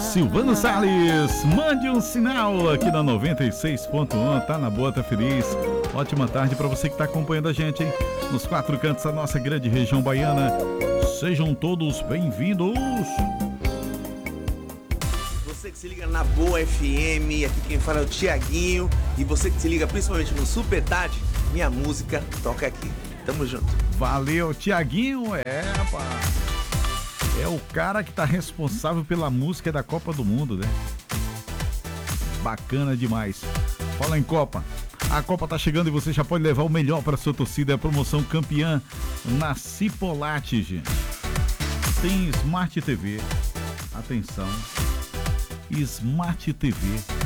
Silvano Salles, mande um sinal aqui na 96.1, tá na boa, tá feliz. Ótima tarde para você que tá acompanhando a gente, hein? Nos quatro cantos da nossa grande região baiana. Sejam todos bem-vindos. Você que se liga na Boa FM, aqui quem fala é o Tiaguinho. E você que se liga principalmente no Super Tarde, minha música toca aqui. Tamo junto. Valeu, Tiaguinho, rapaz. É o cara que tá responsável pela música da Copa do Mundo, né? Bacana demais. Fala em Copa. A Copa tá chegando e você já pode levar o melhor para sua torcida. É a promoção campeã na Cipolate, gente. Tem Smart TV. Atenção. Smart TV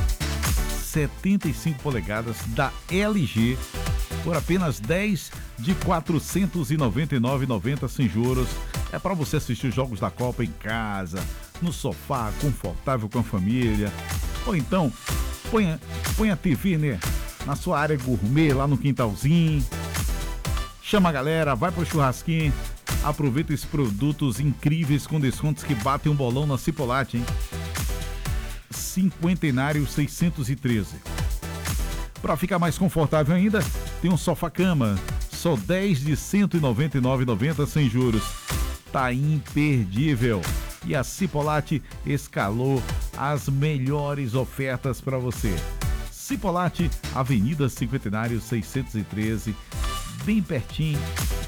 75 polegadas da LG por apenas 10 de R$ 499,90 sem juros. É para você assistir os jogos da Copa em casa, no sofá, confortável com a família. Ou então, põe a TV, né, na sua área gourmet, lá no quintalzinho. Chama a galera, vai pro churrasquinho. Aproveita esses produtos incríveis com descontos que batem um bolão na Cipolate, hein? Cinquentenário 613. Para ficar mais confortável ainda, tem um sofá-cama, só 10 de R$ 199,90 sem juros. Tá imperdível. E a Cipolate escalou as melhores ofertas para você. Cipolate, Avenida Cinquentenário 613, bem pertinho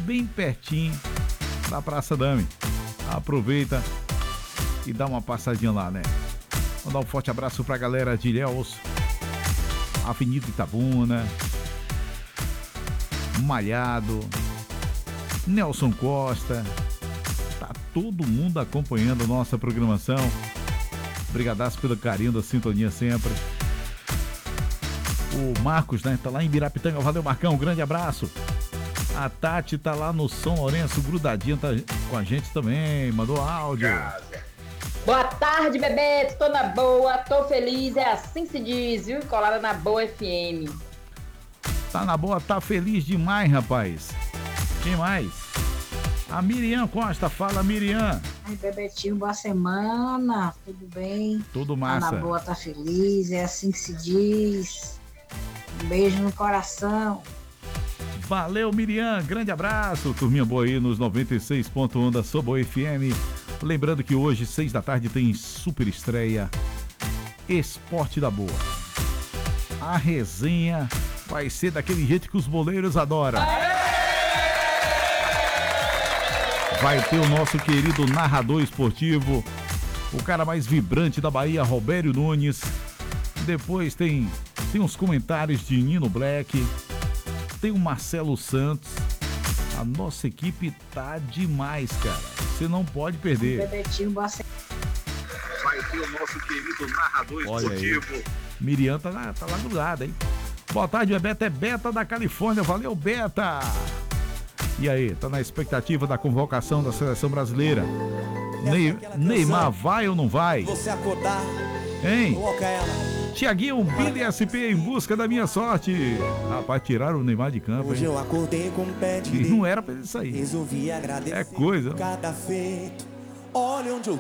da Praça Dame. Aproveita e dá uma passadinha lá, né? Mandar um forte abraço pra galera de Ilhéus, Avenida Itabuna, Malhado, Nelson Costa. Tá todo mundo acompanhando a nossa programação. Brigadaço pelo carinho da sintonia sempre. O Marcos, né, tá lá em Birapitanga. Valeu, Marcão, um grande abraço. A Tati tá lá no São Lourenço, grudadinha, tá com a gente também. Mandou áudio. Boa tarde, bebê. Tô na boa, tô feliz, é assim se diz, viu? Colada na Boa FM. Tá na boa, tá feliz demais, rapaz. Quem mais? A Miriam Costa, fala, Miriam. Ai, Bebetinho, boa semana, tudo bem? Tudo massa. Tá na boa, tá feliz, é assim que se diz. Um beijo no coração. Valeu, Miriam, grande abraço. Turminha boa aí nos 96.1 da sua Boa FM. Lembrando que hoje, 6 da tarde, tem super estreia Esporte da Boa. A resenha vai ser daquele jeito que os boleiros adoram. Vai ter o nosso querido narrador esportivo, o cara mais vibrante da Bahia, Robério Nunes. Depois tem uns comentários de Nino Black. Tem o Marcelo Santos. A nossa equipe tá demais, cara. Você não pode perder. Bebetinho, boa semana. Vai ter o nosso querido narrador esportivo. Aí. Miriam tá lá do lado, hein? Boa tarde, Bebeto. É Beta da Califórnia. Valeu, Beta. E aí, tá na expectativa da convocação da seleção brasileira? Neymar vai ou não vai? Você acordar, hein? coloca ela. Tiaguinho, Billy SP em busca da minha sorte. Rapaz, tiraram o Neymar de campo, Hoje hein? eu acordei com o pé E direito. não era pra ele sair. Resolvi agradecer É coisa. cada feito. Olha onde eu